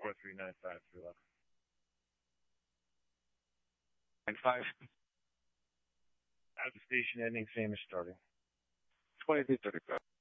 4395311. 95. At the station ending, same as starting. 2335.